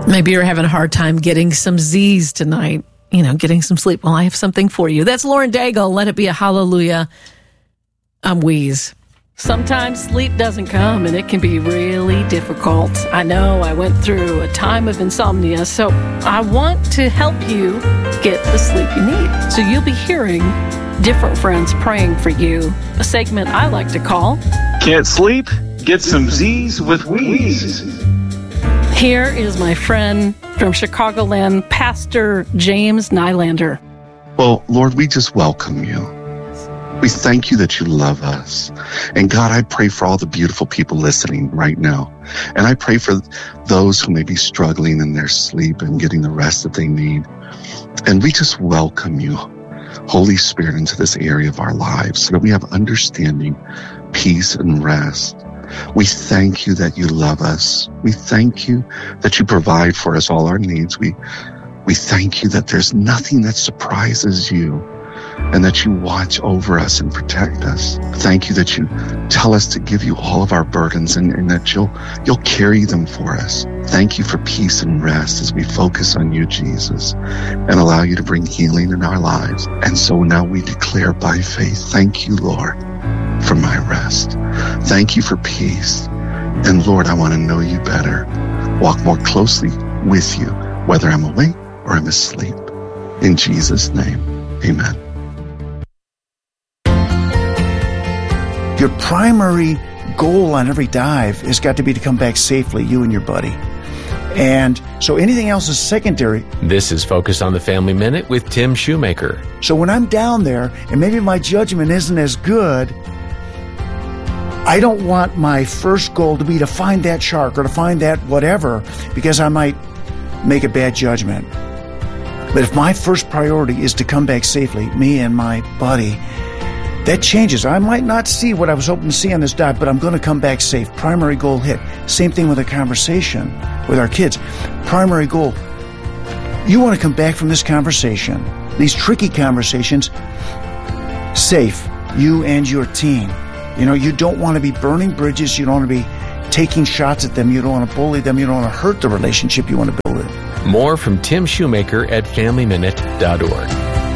Maybe you're having a hard time getting some Z's tonight, getting some sleep. Well, I have something for you. That's Lauren Daigle. Let it be a hallelujah. I'm Wheeze. Sometimes sleep doesn't come, and it can be really difficult. I know I went through a time of insomnia, so I want to help you get the sleep you need. So you'll be hearing different friends praying for you, a segment I like to call Can't Sleep? Get Some Z's with Wheeze. Here is my friend from Chicagoland, Pastor James Nylander. Well, Lord, we just welcome you. We thank you that you love us. And God, I pray for all the beautiful people listening right now. And I pray for those who may be struggling in their sleep and getting the rest that they need. And we just welcome you, Holy Spirit, into this area of our lives so that we have understanding, peace, and rest. We thank you that you love us. We thank you that you provide for us all our needs. We thank you that there's nothing that surprises you and that you watch over us and protect us. Thank you that you tell us to give you all of our burdens and that you'll carry them for us. Thank you for peace and rest as we focus on you, Jesus, and allow you to bring healing in our lives. And so now we declare by faith, thank you, Lord, for my rest. Thank you for peace. And Lord, I want to know you better, walk more closely with you, whether I'm awake or I'm asleep. In Jesus' name, amen. Your primary goal on every dive has got to be to come back safely, you and your buddy. And so anything else is secondary. This is Focus on the Family Minute with Tim Shoemaker. So when I'm down there and maybe my judgment isn't as good, I don't want my first goal to be to find that shark or to find that whatever, because I might make a bad judgment. But if my first priority is to come back safely, me and my buddy, that changes. I might not see what I was hoping to see on this dive, but I'm going to come back safe. Primary goal hit. Same thing with a conversation with our kids. Primary goal. You want to come back from this conversation, these tricky conversations, safe, you and your team. You don't want to be burning bridges. You don't want to be taking shots at them. You don't want to bully them. You don't want to hurt the relationship. You want to build it. More from Tim Shoemaker at FamilyMinute.org.